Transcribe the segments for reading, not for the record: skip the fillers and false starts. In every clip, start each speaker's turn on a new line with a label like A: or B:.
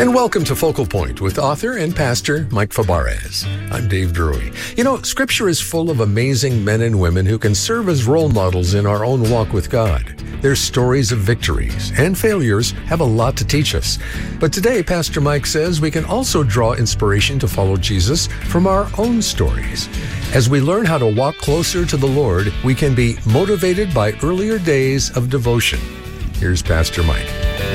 A: And welcome to Focal Point with author and pastor Mike Fabarez. I'm Dave Drury. You know, Scripture is full of amazing men and women who can serve as role models in our own walk with God. Their stories of victories and failures have a lot to teach us. But today, Pastor Mike says we can also draw inspiration to follow Jesus from our own stories. As we learn how to walk closer to the Lord, we can be motivated by earlier days of devotion. Here's Pastor Mike.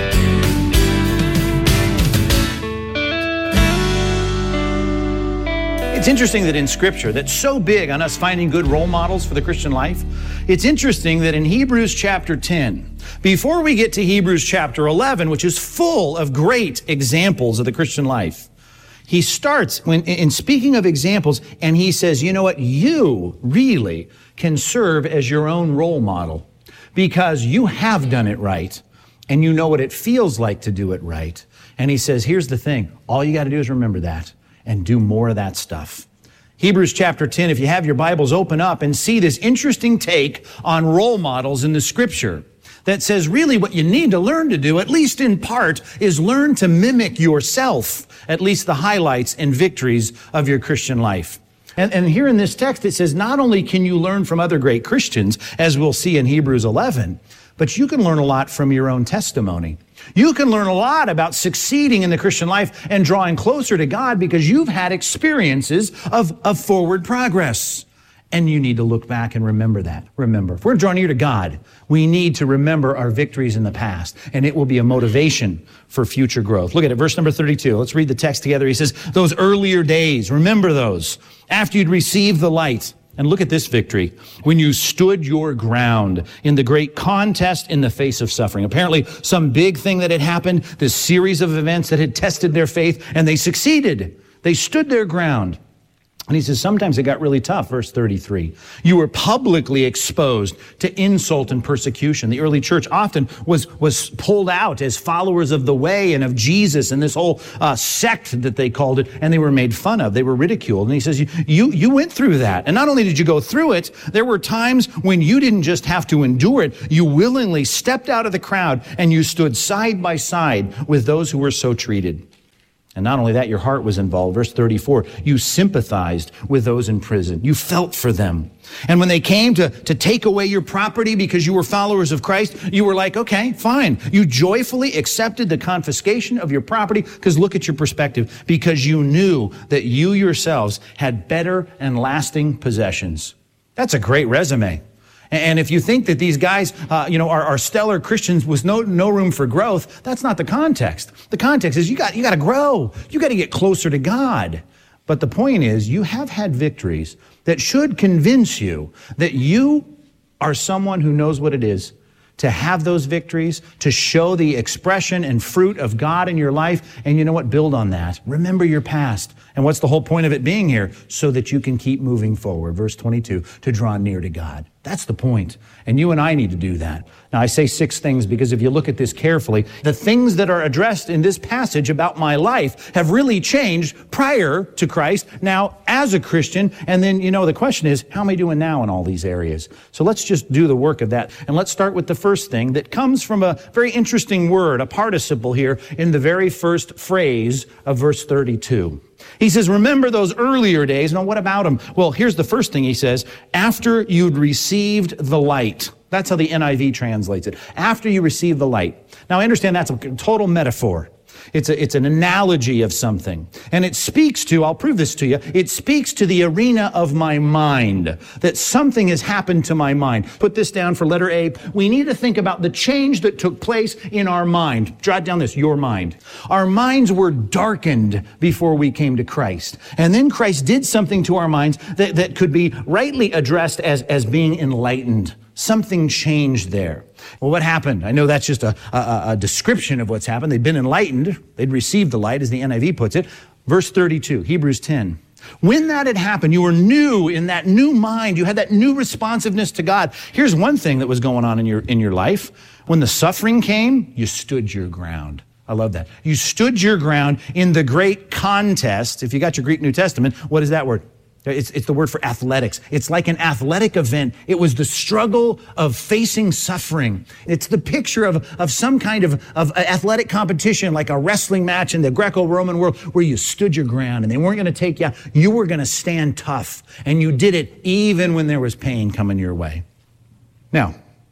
B: It's interesting that in Scripture, that's so big on us finding good role models for the Christian life, it's interesting that in Hebrews chapter 10, before we get to Hebrews chapter 11, which is full of great examples of the Christian life, he starts in speaking of examples, and he says, you know what, you really can serve as your own role model because you have done it right, and you know what it feels like to do it right. And he says, here's the thing, all you got to do is remember that and do more of that stuff. Hebrews chapter 10, if you have your Bibles, open up and see this interesting take on role models in the Scripture that says really what you need to learn to do, at least in part, is learn to mimic yourself, at least the highlights and victories of your Christian life. And here in this text, it says not only can you learn from other great Christians, as we'll see in Hebrews 11, but you can learn a lot from your own testimony. You can learn a lot about succeeding in the Christian life and drawing closer to God because you've had experiences of forward progress. And you need to look back and remember that. Remember, if we're drawing near to God, we need to remember our victories in the past, and it will be a motivation for future growth. Look at it, verse number 32. Let's read the text together. He says, those earlier days, remember those, after you'd received the light. And look at this victory, when you stood your ground in the great contest in the face of suffering. Apparently, some big thing that had happened, this series of events that had tested their faith, and they succeeded. They stood their ground. And he says, sometimes it got really tough, verse 33. You were publicly exposed to insult and persecution. The early church often was pulled out as followers of the way and of Jesus and this whole sect that they called it, and they were made fun of. They were ridiculed. And he says, you went through that. And not only did you go through it, there were times when you didn't just have to endure it, you willingly stepped out of the crowd and you stood side by side with those who were so treated. And not only that, your heart was involved. Verse 34, you sympathized with those in prison. You felt for them. And when they came to take away your property because you were followers of Christ, you were like, okay, fine. You joyfully accepted the confiscation of your property because look at your perspective, because you knew that you yourselves had better and lasting possessions. That's a great resume. And if you think that these guys, are stellar Christians with no room for growth, that's not the context. The context is you got to grow. You got to get closer to God. But the point is, you have had victories that should convince you that you are someone who knows what it is to have those victories, to show the expression and fruit of God in your life. And you know what? Build on that. Remember your past. And what's the whole point of it being here? So that you can keep moving forward. Verse 22, to draw near to God. That's the point. And you and I need to do that. Now, I say 6 things because if you look at this carefully, the things that are addressed in this passage about my life have really changed prior to Christ, now as a Christian. And then, the question is, how am I doing now in all these areas? So let's just do the work of that. And let's start with the first thing that comes from a very interesting word, a participle here in the very first phrase of verse 32. He says, remember those earlier days. Now, what about them? Well, here's the first thing he says, after you'd received the light. That's how the NIV translates it. After you received the light. Now, I understand that's a total metaphor. It's an analogy of something. And it speaks to, I'll prove this to you, it speaks to the arena of my mind, that something has happened to my mind. Put this down for letter A. We need to think about the change that took place in our mind. Jot down this, your mind. Our minds were darkened before we came to Christ. And then Christ did something to our minds that could be rightly addressed as being enlightened. Something changed there. Well, what happened? I know that's just a description of what's happened. They'd been enlightened. They'd received the light, as the NIV puts it. Verse 32, Hebrews 10. When that had happened, you were new in that new mind. You had that new responsiveness to God. Here's one thing that was going on in your life. When the suffering came, you stood your ground. I love that. You stood your ground in the great contest. If you got your Greek New Testament, what is that word? It's the word for athletics. It's like an athletic event. It was the struggle of facing suffering. It's the picture of some kind of athletic competition, like a wrestling match in the Greco-Roman world, where you stood your ground and they weren't going to take you out. You were going to stand tough, and you did it even when there was pain coming your way. Now,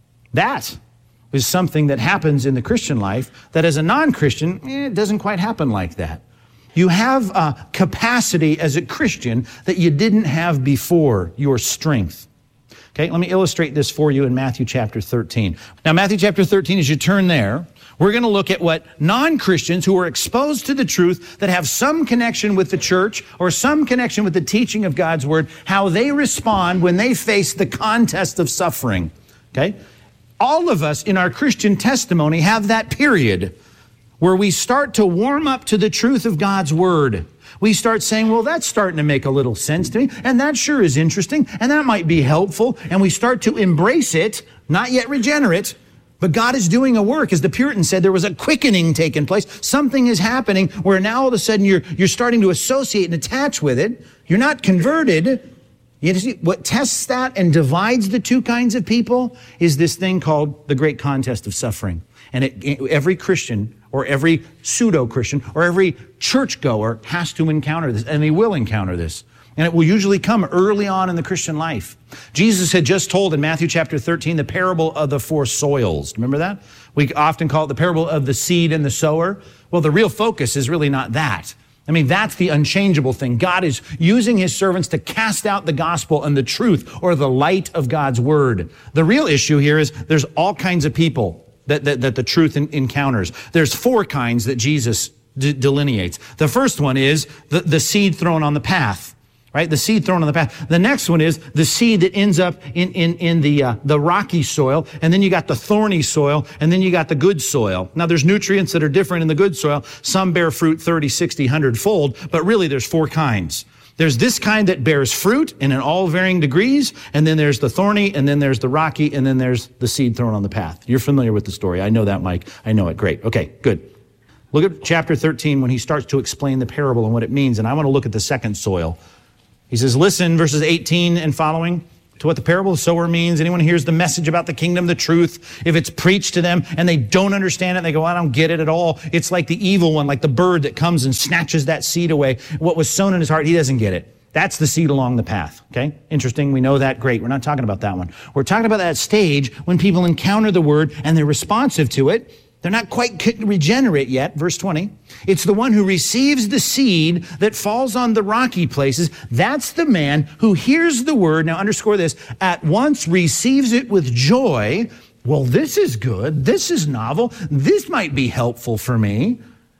B: that is something that happens in the Christian life that as a non-Christian, it doesn't quite happen like that. You have a capacity as a Christian that you didn't have before, your strength. Okay, let me illustrate this for you in Matthew chapter 13. Now, Matthew chapter 13, as you turn there, we're going to look at what non-Christians who are exposed to the truth, that have some connection with the church or some connection with the teaching of God's word, how they respond when they face the contest of suffering. Okay? All of us in our Christian testimony have that period where we start to warm up to the truth of God's word. We start saying, well, that's starting to make a little sense to me, and that sure is interesting, and that might be helpful, and we start to embrace it, not yet regenerate, but God is doing a work. As the Puritan said, there was a quickening taking place. Something is happening where now all of a sudden you're starting to associate and attach with it. You're not converted. You see, what tests that and divides the two kinds of people is this thing called the great contest of suffering. And every Christian or every pseudo-Christian or every churchgoer has to encounter this, and they will encounter this. And it will usually come early on in the Christian life. Jesus had just told in Matthew chapter 13 the parable of the four soils. Remember that? We often call it the parable of the seed and the sower. Well, the real focus is really not that. I mean, that's the unchangeable thing. God is using his servants to cast out the gospel and the truth or the light of God's word. The real issue here is there's all kinds of people that the truth encounters. There's four kinds that Jesus delineates. The first one is the seed thrown on the path, right? The seed thrown on the path. The next one is the seed that ends up in the rocky soil, and then you got the thorny soil, and then you got the good soil. Now there's nutrients that are different in the good soil. Some bear fruit 30, 60, 100-fold, but really there's four kinds. There's this kind that bears fruit and in all varying degrees, and then there's the thorny, and then there's the rocky, and then there's the seed thrown on the path. You're familiar with the story. I know that, Mike. I know it. Great. Okay, good. Look at chapter 13 when he starts to explain the parable and what it means, and I want to look at the second soil. He says, listen, verses 18 and following, to what the parable of the sower means. Anyone hears the message about the kingdom, the truth, if it's preached to them and they don't understand it, they go, I don't get it at all. It's like the evil one, like the bird that comes and snatches that seed away. What was sown in his heart, he doesn't get it. That's the seed along the path. Okay? Interesting. We know that. Great. We're not talking about that one. We're talking about that stage when people encounter the word and they're responsive to it. They're not quite regenerate yet. Verse 20. It's the one who receives the seed that falls on the rocky places. That's the man who hears the word. Now underscore this. At once receives it with joy. Well, this is good. This is novel. This might be helpful for me.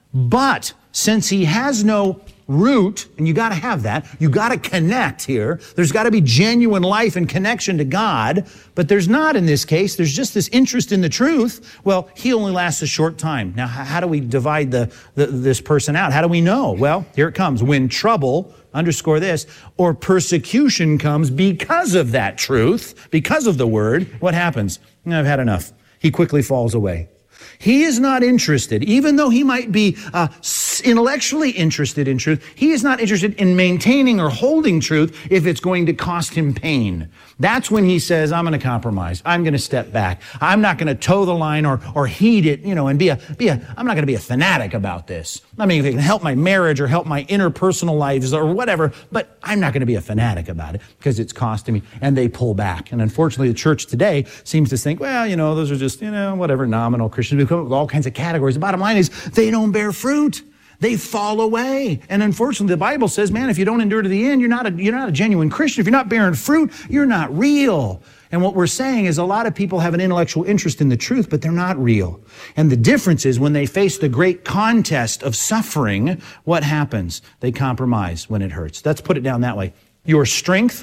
B: But since he has no root, and you got to have that, you got to connect here. There's got to be genuine life and connection to God, but there's not in this case. There's just this interest in the truth. Well, he only lasts a short time. Now, how do we divide this person out? How do we know? Well, here it comes. When trouble, underscore this, or persecution comes because of that truth, because of the word, what happens? I've had enough. He quickly falls away. He is not interested, even though he might be intellectually interested in truth, he is not interested in maintaining or holding truth if it's going to cost him pain. That's when he says, I'm going to compromise. I'm going to step back. I'm not going to toe the line or heed it, and I'm not going to be a fanatic about this. I mean, if it can help my marriage or help my interpersonal lives or whatever, but I'm not going to be a fanatic about it because it's costing me. And they pull back. And unfortunately, the church today seems to think, well, those are just, whatever, nominal Christians. We come up with all kinds of categories. The bottom line is they don't bear fruit. They fall away. And unfortunately, the Bible says, man, if you don't endure to the end, you're not a genuine Christian. If you're not bearing fruit, you're not real. And what we're saying is a lot of people have an intellectual interest in the truth, but they're not real. And the difference is when they face the great contest of suffering, what happens? They compromise when it hurts. Let's put it down that way. Your strength,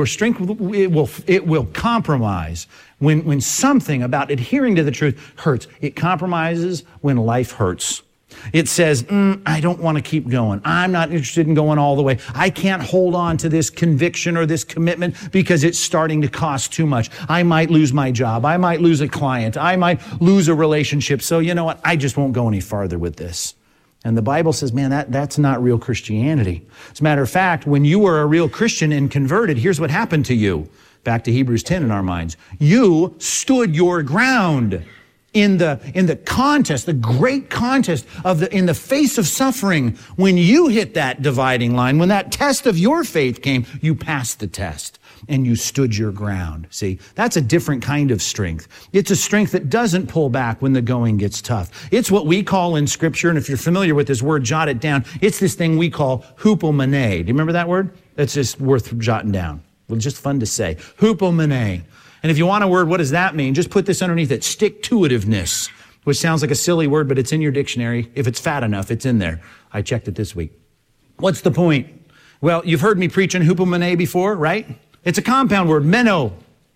B: it will compromise when something about adhering to the truth hurts. It compromises when life hurts. It says, I don't want to keep going. I'm not interested in going all the way. I can't hold on to this conviction or this commitment because it's starting to cost too much. I might lose my job. I might lose a client. I might lose a relationship. So you know what? I just won't go any farther with this. And the Bible says, man, that's not real Christianity. As a matter of fact, when you were a real Christian and converted, here's what happened to you. Back to Hebrews 10 in our minds. You stood your ground in the contest, the great contest in the face of suffering. When you hit that dividing line, when that test of your faith came, you passed the test and you stood your ground. See, that's a different kind of strength. It's a strength that doesn't pull back when the going gets tough. It's what we call in Scripture, and if you're familiar with this word, jot it down. It's this thing we call hupomene. Do you remember that word? That's just worth jotting down. Well, just fun to say. Hupomene. And if you want a word, what does that mean? Just put this underneath it. Stick-to-itiveness, which sounds like a silly word, but it's in your dictionary. If it's fat enough, it's in there. I checked it this week. What's the point? Well, you've heard me preach on hupomene before, right? It's a compound word, meno.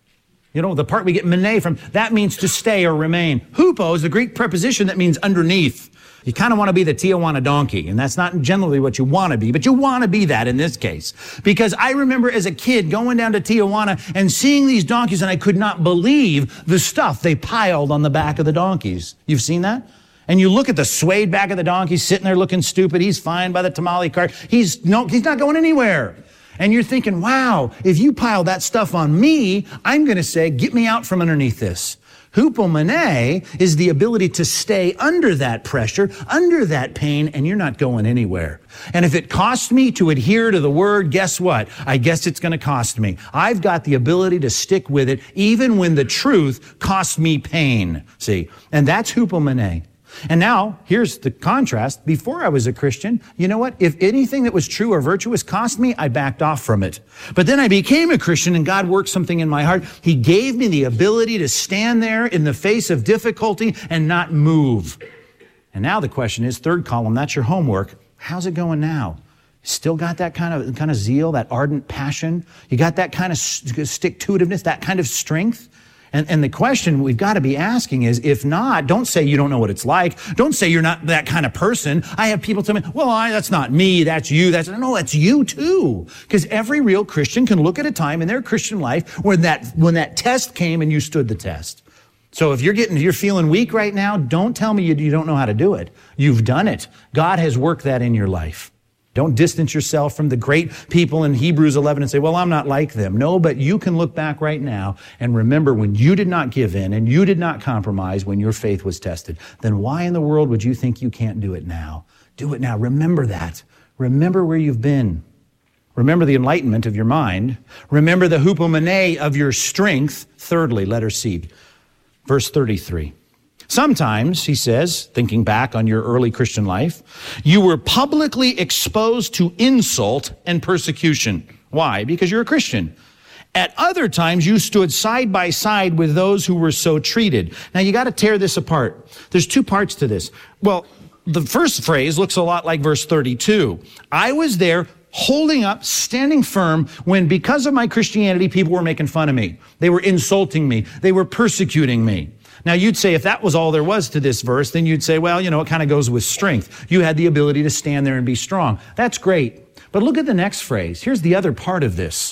B: You know, the part we get mene from, that means to stay or remain. Hupo is the Greek preposition that means underneath. You kind of want to be the Tijuana donkey, and that's not generally what you want to be, but you want to be that in this case. Because I remember as a kid going down to Tijuana and seeing these donkeys, and I could not believe the stuff they piled on the back of the donkeys. You've seen that? And you look at the suede back of the donkey sitting there looking stupid. He's fine by the tamale cart. He's not going anywhere. And you're thinking, wow, if you pile that stuff on me, I'm going to say, get me out from underneath this. Hupomene is the ability to stay under that pressure, under that pain, and you're not going anywhere. And if it costs me to adhere to the word, guess what? I guess it's going to cost me. I've got the ability to stick with it even when the truth costs me pain. See, and that's hupomene. And now, here's the contrast. Before I was a Christian, you know what? If anything that was true or virtuous cost me, I backed off from it. But then I became a Christian and God worked something in my heart. He gave me the ability to stand there in the face of difficulty and not move. And now the question is, third column, that's your homework. How's it going now? Still got that kind of zeal, that ardent passion? You got that kind of stick-to-itiveness, that kind of strength? And the question we've got to be asking is, if not, don't say you don't know what it's like. Don't say you're not that kind of person. I have people tell me, well, that's not me, that's you. No, that's you too. Because every real Christian can look at a time in their Christian life when that test came and you stood the test. So if you're feeling weak right now, don't tell me you don't know how to do it. You've done it. God has worked that in your life. Don't distance yourself from the great people in Hebrews 11 and say, well, I'm not like them. No, but you can look back right now and remember when you did not give in and you did not compromise when your faith was tested. Then why in the world would you think you can't do it now? Do it now. Remember that. Remember where you've been. Remember the enlightenment of your mind. Remember the hupomene of your strength. Thirdly, letter C, verse 33. Sometimes, he says, thinking back on your early Christian life, you were publicly exposed to insult and persecution. Why? Because you're a Christian. At other times, you stood side by side with those who were so treated. Now, you got to tear this apart. There's two parts to this. Well, the first phrase looks a lot like verse 32. I was there holding up, standing firm when, because of my Christianity, people were making fun of me. They were insulting me. They were persecuting me. Now, you'd say if that was all there was to this verse, then you'd say, well, it kind of goes with strength. You had the ability to stand there and be strong. That's great. But look at the next phrase. Here's the other part of this.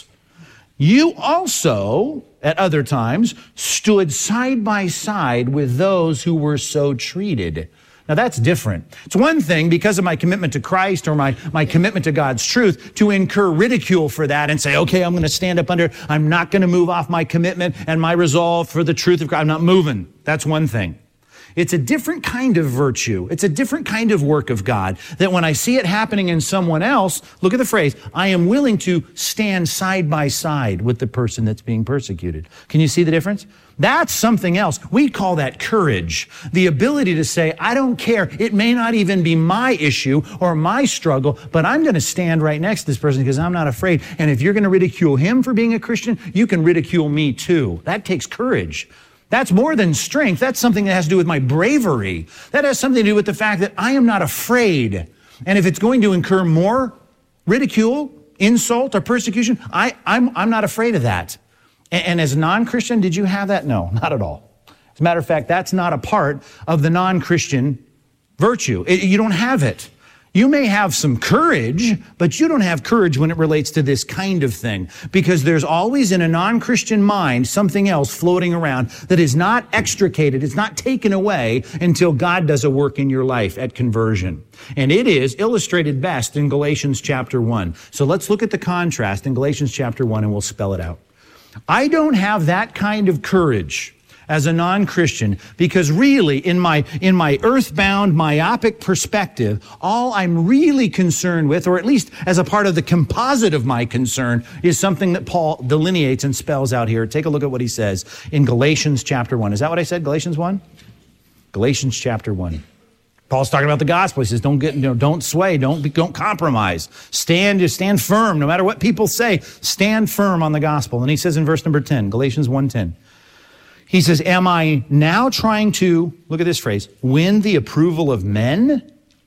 B: You also, at other times, stood side by side with those who were so treated. Now, that's different. It's one thing, because of my commitment to Christ or my commitment to God's truth, to incur ridicule for that and say, okay, I'm going to stand up under, I'm not going to move off my commitment and my resolve for the truth of God. I'm not moving. That's one thing. It's a different kind of virtue. It's a different kind of work of God that when I see it happening in someone else, look at the phrase, I am willing to stand side by side with the person that's being persecuted. Can you see the difference? That's something else. We call that courage. The ability to say, I don't care. It may not even be my issue or my struggle, but I'm going to stand right next to this person because I'm not afraid. And if you're going to ridicule him for being a Christian, you can ridicule me too. That takes courage. That's more than strength. That's something that has to do with my bravery. That has something to do with the fact that I am not afraid. And if it's going to incur more ridicule, insult, or persecution, I'm not afraid of that. And as a non-Christian, did you have that? No, not at all. As a matter of fact, that's not a part of the non-Christian virtue. You don't have it. You may have some courage, but you don't have courage when it relates to this kind of thing, because there's always in a non-Christian mind something else floating around that is not extricated, it's not taken away until God does a work in your life at conversion. And it is illustrated best in Galatians chapter 1. So let's look at the contrast in Galatians chapter 1 and we'll spell it out. I don't have that kind of courage as a non-Christian, because really in my earthbound, myopic perspective, all I'm really concerned with, or at least as a part of the composite of my concern, is something that Paul delineates and spells out here. Take a look at what he says in Galatians chapter 1. Is that what I said, Galatians 1? Galatians chapter 1. Paul's talking about the gospel. He says, don't sway, don't compromise. Stand firm, no matter what people say. Stand firm on the gospel. And he says in verse number 10, Galatians 1:10, he says, am I now trying to, look at this phrase, win the approval of men?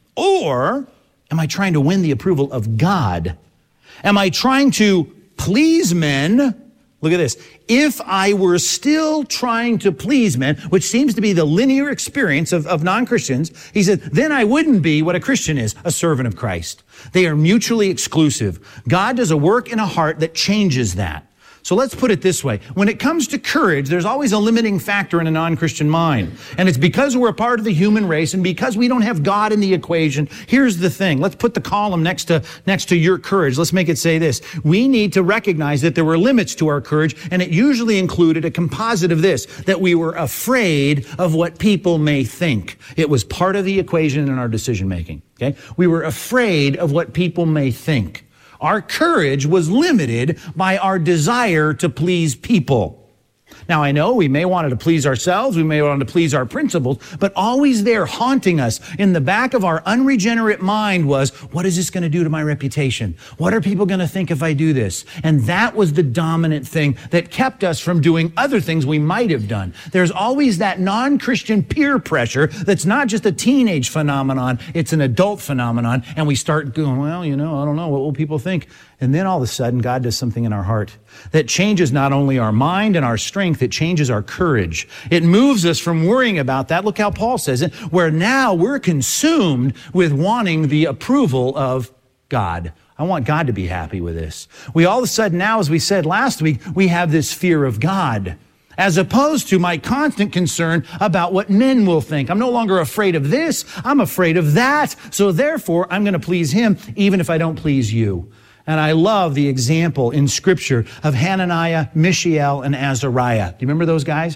B: Or am I trying to win the approval of God? Am I trying to please men? Look at this. If I were still trying to please men, which seems to be the linear experience of non-Christians, he said, then I wouldn't be what a Christian is, a servant of Christ. They are mutually exclusive. God does a work in a heart that changes that. So let's put it this way. When it comes to courage, there's always a limiting factor in a non-Christian mind. And it's because we're a part of the human race and because we don't have God in the equation. Here's the thing. Let's put the column next to your courage. Let's make it say this. We need to recognize that there were limits to our courage, and it usually included a composite of this, that we were afraid of what people may think. It was part of the equation in our decision making. Okay? We were afraid of what people may think. Our courage was limited by our desire to please people. Now, I know we may want to please ourselves, we may want to please our principles, but always there haunting us in the back of our unregenerate mind was, what is this going to do to my reputation? What are people going to think if I do this? And that was the dominant thing that kept us from doing other things we might have done. There's always that non-Christian peer pressure that's not just a teenage phenomenon, it's an adult phenomenon, and we start going, well, I don't know, what will people think? And then all of a sudden, God does something in our heart that changes not only our mind and our strength, it changes our courage. It moves us from worrying about that. Look how Paul says it, where now we're consumed with wanting the approval of God. I want God to be happy with this. We all of a sudden now, as we said last week, we have this fear of God, as opposed to my constant concern about what men will think. I'm no longer afraid of this. I'm afraid of that. So therefore, I'm going to please him, even if I don't please you. And I love the example in Scripture of Hananiah, Mishael, and Azariah. Do you remember those guys?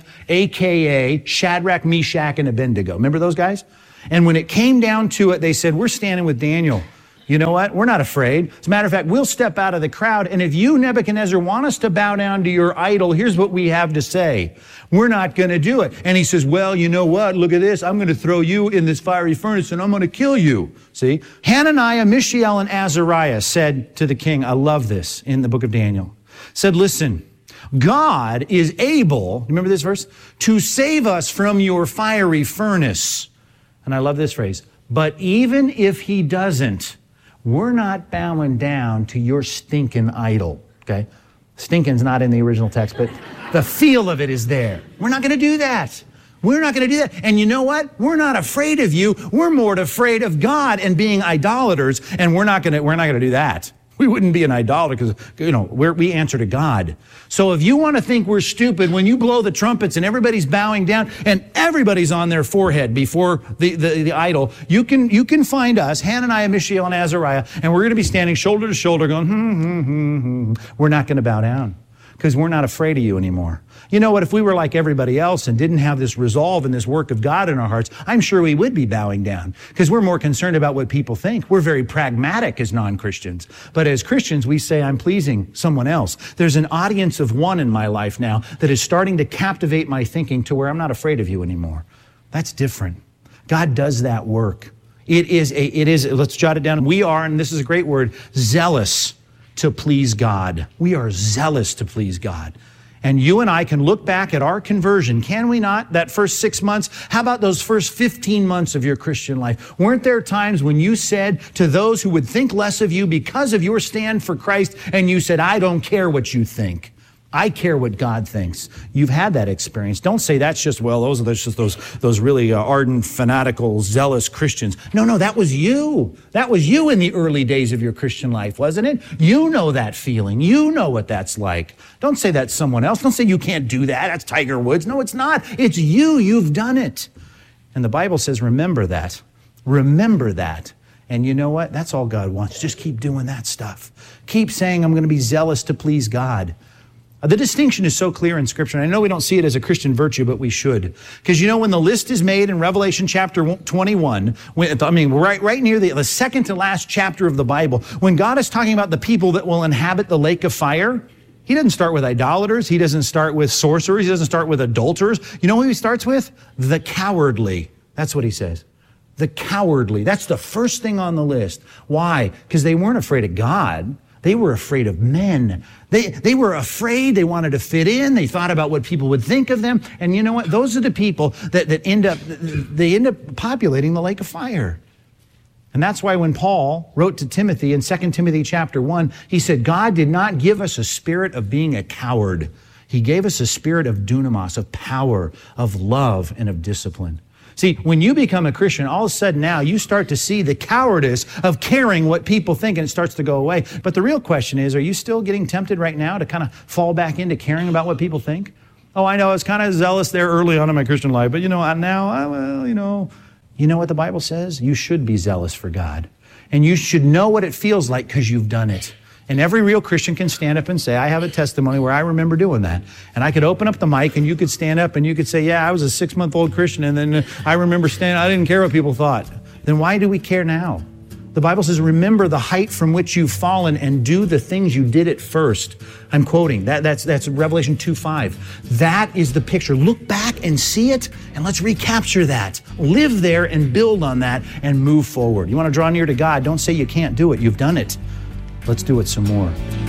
B: AKA Shadrach, Meshach, and Abednego. Remember those guys? And when it came down to it, they said, we're standing with Daniel. You know what? We're not afraid. As a matter of fact, we'll step out of the crowd. And if you, Nebuchadnezzar, want us to bow down to your idol, here's what we have to say. We're not going to do it. And he says, well, you know what? Look at this. I'm going to throw you in this fiery furnace and I'm going to kill you. See? Hananiah, Mishael, and Azariah said to the king, I love this in the book of Daniel, said, listen, God is able, remember this verse, to save us from your fiery furnace. And I love this phrase, but even if he doesn't, we're not bowing down to your stinking idol, okay? Stinking's not in the original text, but the feel of it is there. We're not going to do that. We're not going to do that. And you know what? We're not afraid of you. We're more afraid of God and being idolaters, and we're not going to do that. We wouldn't be an idolater because, we answer to God. So if you want to think we're stupid, when you blow the trumpets and everybody's bowing down and everybody's on their forehead before the idol, you can find us, Hananiah, Mishael, and Azariah, and we're going to be standing shoulder to shoulder going, We're not going to bow down because we're not afraid of you anymore. You know what? If we were like everybody else and didn't have this resolve and this work of God in our hearts, I'm sure we would be bowing down because we're more concerned about what people think. We're very pragmatic as non-Christians. But as Christians, we say, I'm pleasing someone else. There's an audience of one in my life now that is starting to captivate my thinking to where I'm not afraid of you anymore. That's different. God does that work. It is, let's jot it down. We are, and this is a great word, zealous to please God. We are zealous to please God. And you and I can look back at our conversion, can we not? That first 6 months. How about those first 15 months of your Christian life? Weren't there times when you said to those who would think less of you because of your stand for Christ, and you said, I don't care what you think. I care what God thinks. You've had that experience. Don't say that's just, well, those are just those really ardent, fanatical, zealous Christians. No, that was you. That was you in the early days of your Christian life, wasn't it? You know that feeling. You know what that's like. Don't say that's someone else. Don't say you can't do that. That's Tiger Woods. No, it's not. It's you. You've done it. And the Bible says, remember that. Remember that. And you know what? That's all God wants. Just keep doing that stuff. Keep saying, I'm going to be zealous to please God. The distinction is so clear in Scripture. And I know we don't see it as a Christian virtue, but we should. Because you know, when the list is made in Revelation chapter 21, right near the second to last chapter of the Bible, when God is talking about the people that will inhabit the lake of fire, He doesn't start with idolaters. He doesn't start with sorcerers. He doesn't start with adulterers. You know who He starts with? The cowardly. That's what He says. The cowardly. That's the first thing on the list. Why? Because they weren't afraid of God. They were afraid of men. They were afraid. They wanted to fit in. They thought about what people would think of them. And you know what? Those are the people that end up populating the lake of fire. And that's why when Paul wrote to Timothy in 2 Timothy chapter 1, he said, God did not give us a spirit of being a coward. He gave us a spirit of dunamis, of power, of love, and of discipline. See, when you become a Christian, all of a sudden now you start to see the cowardice of caring what people think, and it starts to go away. But the real question is, are you still getting tempted right now to kind of fall back into caring about what people think? Oh, I know, I was kind of zealous there early on in my Christian life, but you know what the Bible says? You should be zealous for God. And you should know what it feels like because you've done it. And every real Christian can stand up and say, I have a testimony where I remember doing that. And I could open up the mic and you could stand up and you could say, yeah, I was a 6-month-old Christian and then I remember I didn't care what people thought. Then why do we care now? The Bible says, remember the height from which you've fallen and do the things you did at first. I'm quoting. That's Revelation 2:5. That is the picture. Look back and see it, and let's recapture that. Live there and build on that and move forward. You want to draw near to God, don't say you can't do it. You've done it. Let's do it some more.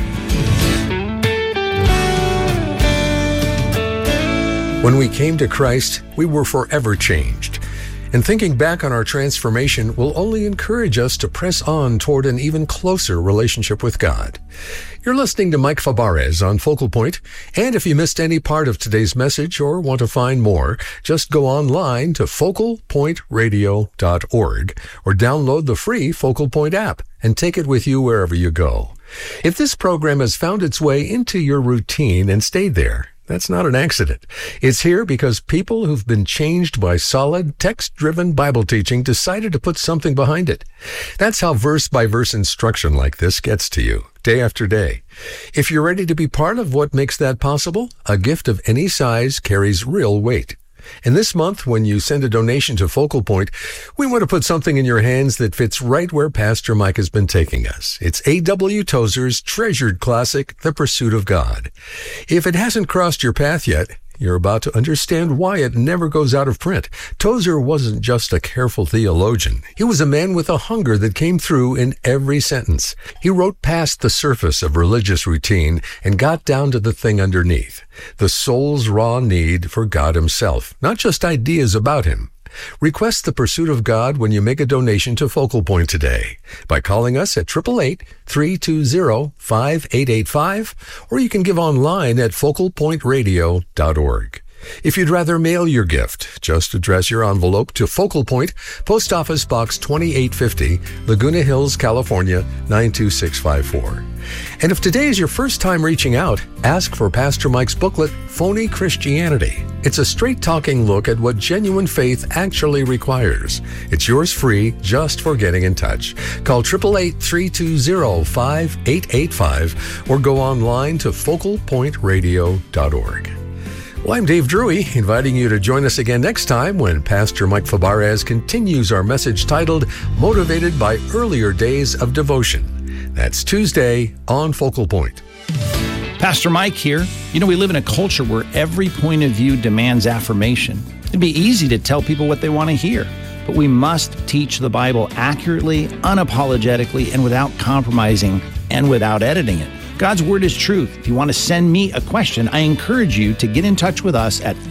A: When we came to Christ, we were forever changed. And thinking back on our transformation will only encourage us to press on toward an even closer relationship with God. You're listening to Mike Fabarez on Focal Point, and if you missed any part of today's message or want to find more, just go online to focalpointradio.org or download the free Focal Point app and take it with you wherever you go. If this program has found its way into your routine and stayed there, that's not an accident. It's here because people who've been changed by solid, text-driven Bible teaching decided to put something behind it. That's how verse-by-verse instruction like this gets to you, day after day. If you're ready to be part of what makes that possible, a gift of any size carries real weight. And this month, when you send a donation to Focal Point, we want to put something in your hands that fits right where Pastor Mike has been taking us. It's A.W. Tozer's treasured classic, The Pursuit of God. If it hasn't crossed your path yet, you're about to understand why it never goes out of print. Tozer wasn't just a careful theologian. He was a man with a hunger that came through in every sentence. He wrote past the surface of religious routine and got down to the thing underneath, the soul's raw need for God Himself, not just ideas about Him. Request The Pursuit of God when you make a donation to Focal Point today by calling us at 888-320-5885, or you can give online at focalpointradio.org. If you'd rather mail your gift, just address your envelope to Focal Point, Post Office Box 2850, Laguna Hills, California, 92654. And if today is your first time reaching out, ask for Pastor Mike's booklet, Phony Christianity. It's a straight-talking look at what genuine faith actually requires. It's yours free just for getting in touch. Call 888-320-5885 or go online to focalpointradio.org. Well, I'm Dave Drury, inviting you to join us again next time when Pastor Mike Fabarez continues our message titled, Motivated by Earlier Days of Devotion. That's Tuesday on Focal Point.
B: Pastor Mike here. You know, we live in a culture where every point of view demands affirmation. It'd be easy to tell people what they want to hear, but we must teach the Bible accurately, unapologetically, and without compromising and without editing it. God's Word is truth. If you want to send me a question, I encourage you to get in touch with us at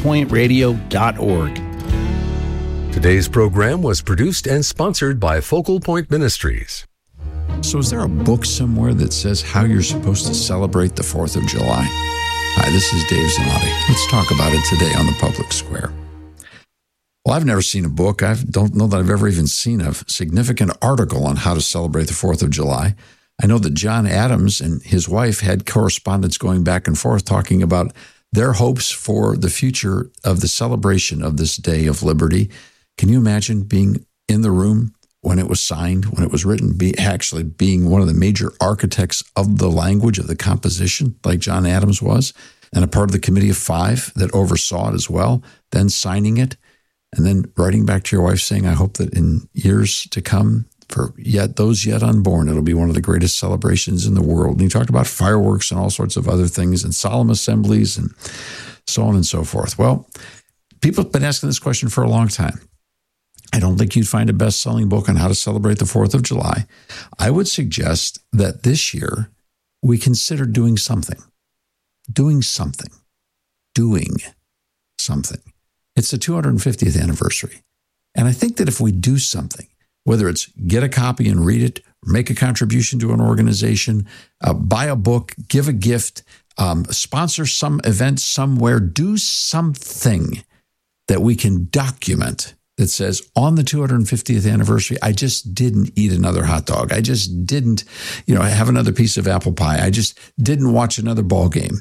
B: focalpointradio.org.
A: Today's program was produced and sponsored by Focal Point Ministries.
C: So is there a book somewhere that says how you're supposed to celebrate the 4th of July? Hi, this is Dave Zanotti. Let's talk about it today on the Public Square. Well, I've never seen a book. I don't know that I've ever even seen a significant article on how to celebrate the 4th of July. I know that John Adams and his wife had correspondence going back and forth talking about their hopes for the future of the celebration of this day of liberty. Can you imagine being in the room when it was signed, when it was written, actually being one of the major architects of the language, of the composition, like John Adams was, and a part of the Committee of Five that oversaw it as well, then signing it, and then writing back to your wife saying, I hope that in years to come, for those yet unborn, it'll be one of the greatest celebrations in the world. And he talked about fireworks and all sorts of other things and solemn assemblies and so on and so forth. Well, people have been asking this question for a long time. I don't think you'd find a best-selling book on how to celebrate the 4th of July. I would suggest that this year we consider doing something. Doing something. It's the 250th anniversary. And I think that if we do something, whether it's get a copy and read it, make a contribution to an organization, buy a book, give a gift, sponsor some event somewhere, do something that we can document that says, on the 250th anniversary, I just didn't eat another hot dog. I just didn't, have another piece of apple pie. I just didn't watch another ball game.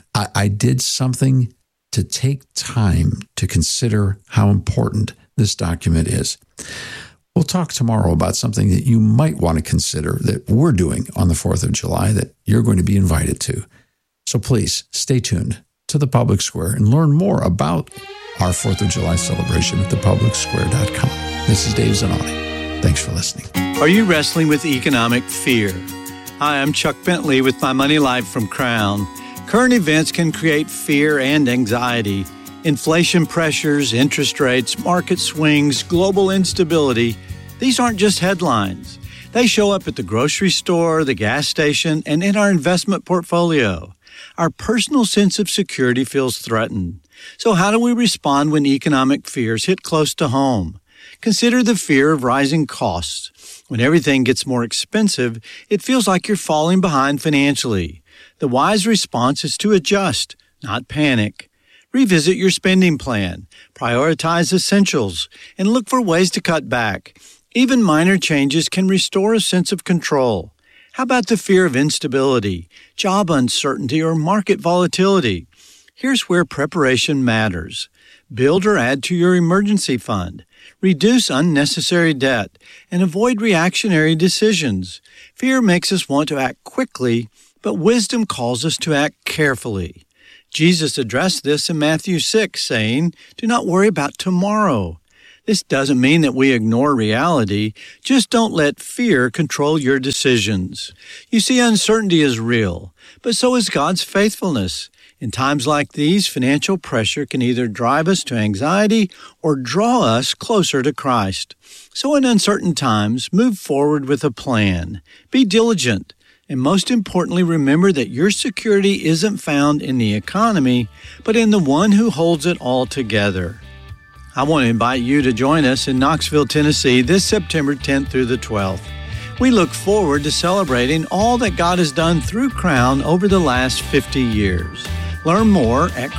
C: I did something to take time to consider how important this document is. We'll talk tomorrow about something that you might want to consider that we're doing on the 4th of July that you're going to be invited to. So please stay tuned to the Public Square and learn more about our 4th of July celebration at thepublicsquare.com. This is Dave Zanotti. Thanks for listening.
D: Are you wrestling with economic fear? Hi, I'm Chuck Bentley with My Money Life from Crown. Current events can create fear and anxiety. Inflation pressures, interest rates, market swings, global instability. These aren't just headlines. They show up at the grocery store, the gas station, and in our investment portfolio. Our personal sense of security feels threatened. So how do we respond when economic fears hit close to home? Consider the fear of rising costs. When everything gets more expensive, it feels like you're falling behind financially. The wise response is to adjust, not panic. Revisit your spending plan, prioritize essentials, and look for ways to cut back. Even minor changes can restore a sense of control. How about the fear of instability, job uncertainty, or market volatility? Here's where preparation matters. Build or add to your emergency fund. Reduce unnecessary debt and avoid reactionary decisions. Fear makes us want to act quickly, but wisdom calls us to act carefully. Jesus addressed this in Matthew 6, saying, "Do not worry about tomorrow." This doesn't mean that we ignore reality. Just don't let fear control your decisions. You see, uncertainty is real, but so is God's faithfulness. In times like these, financial pressure can either drive us to anxiety or draw us closer to Christ. So in uncertain times, move forward with a plan. Be diligent. And most importantly, remember that your security isn't found in the economy, but in the one who holds it all together. I want to invite you to join us in Knoxville, Tennessee this September 10th through the 12th. We look forward to celebrating all that God has done through Crown over the last 50 years. Learn more at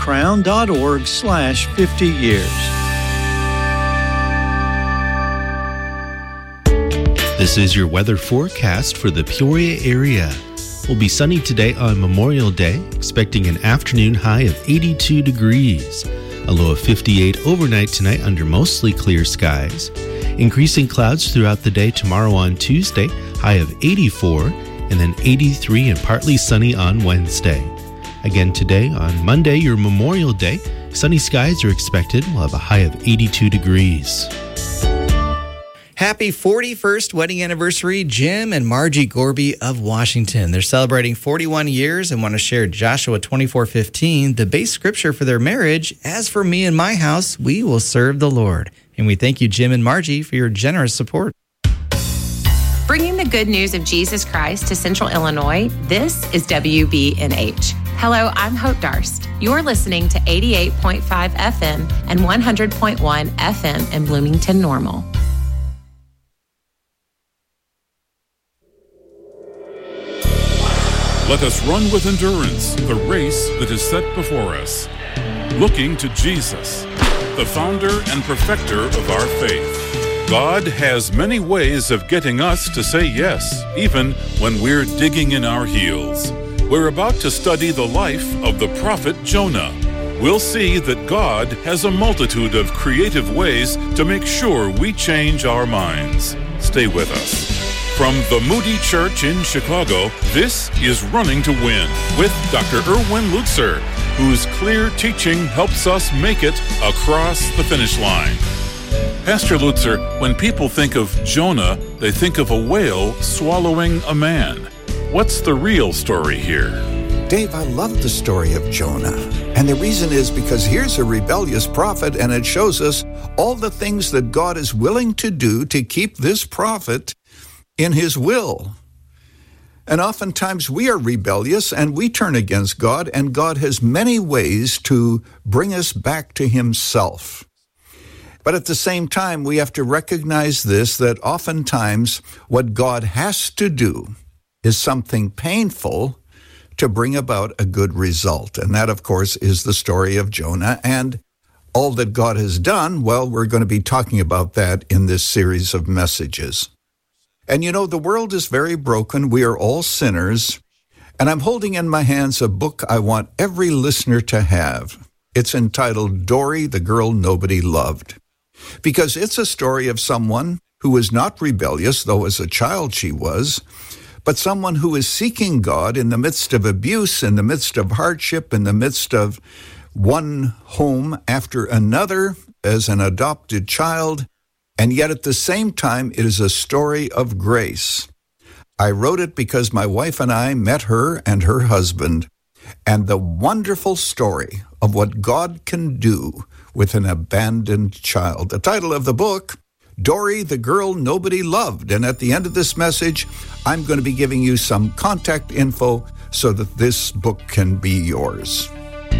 D: crown.org/50 years.
E: This is your weather forecast for the Peoria area. We'll be sunny today on Memorial Day, expecting an afternoon high of 82 degrees. A low of 58 overnight tonight under mostly clear skies. Increasing clouds throughout the day tomorrow on Tuesday, high of 84, and then 83 and partly sunny on Wednesday. Again today on Monday, your Memorial Day, sunny skies are expected. We'll have a high of 82 degrees.
F: Happy 41st wedding anniversary, Jim and Margie Gorby of Washington. They're celebrating 41 years and want to share Joshua 24:15, the base scripture for their marriage. As for me and my house, we will serve the Lord. And we thank you, Jim and Margie, for your generous support.
G: Bringing the good news of Jesus Christ to Central Illinois, this is WBNH. Hello, I'm Hope Darst. You're listening to 88.5 FM and 100.1 FM in Bloomington Normal.
H: Let us run with endurance the race that is set before us, looking to Jesus, the founder and perfecter of our faith. God has many ways of getting us to say yes, even when we're digging in our heels. We're about to study the life of the prophet Jonah. We'll see that God has a multitude of creative ways to make sure we change our minds. Stay with us. From the Moody Church in Chicago, this is Running to Win with Dr. Erwin Lutzer, whose clear teaching helps us make it across the finish line. Pastor Lutzer, when people think of Jonah, they think of a whale swallowing a man. What's the real story here?
I: Dave, I love the story of Jonah. And the reason is because here's a rebellious prophet, and it shows us all the things that God is willing to do to keep this prophet in his will. And oftentimes we are rebellious and we turn against God, and God has many ways to bring us back to himself. But at the same time, we have to recognize this, that oftentimes what God has to do is something painful to bring about a good result. And that, of course, is the story of Jonah and all that God has done. Well, we're going to be talking about that in this series of messages. And you know, the world is very broken. We are all sinners. And I'm holding in my hands a book I want every listener to have. It's entitled Dory, the Girl Nobody Loved. Because it's a story of someone who was not rebellious, though as a child she was, but someone who is seeking God in the midst of abuse, in the midst of hardship, in the midst of one home after another as an adopted child. And yet at the same time, it is a story of grace. I wrote it because my wife and I met her and her husband, and the wonderful story of what God can do with an abandoned child. The title of the book, Dory, the Girl Nobody Loved. And at the end of this message, I'm going to be giving you some contact info so that this book can be yours.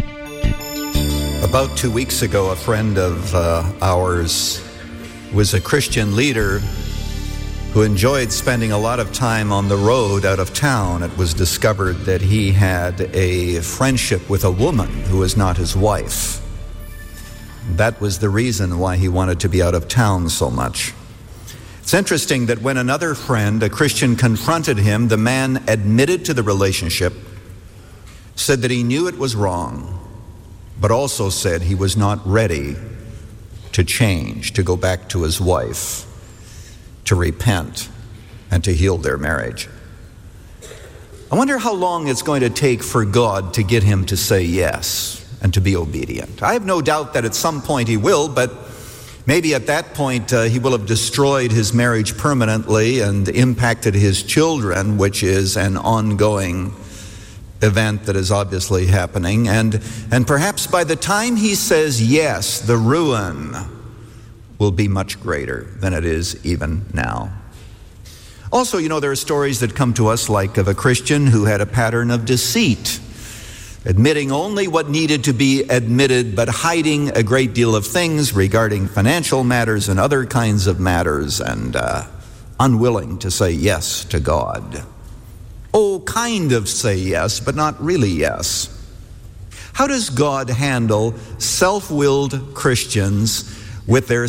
I: About 2 weeks ago, a friend of ours was a Christian leader who enjoyed spending a lot of time on the road out of town. It was discovered that he had a friendship with a woman who was not his wife. That was the reason why he wanted to be out of town so much. It's interesting that when another friend, a Christian, confronted him, the man admitted to the relationship, said that he knew it was wrong, but also said he was not ready to change, to go back to his wife, to repent, and to heal their marriage. I wonder how long it's going to take for God to get him to say yes and to be obedient. I have no doubt that at some point he will, but maybe at that point he will have destroyed his marriage permanently and impacted his children, which is an ongoing event that is obviously happening. And perhaps by the time he says yes, the ruin will be much greater than it is even now. Also, you know, there are stories that come to us like of a Christian who had a pattern of deceit, admitting only what needed to be admitted, but hiding a great deal of things regarding financial matters and other kinds of matters, and unwilling to say yes to God. Oh, kind of say yes, but not really yes. How does God handle self-willed Christians with their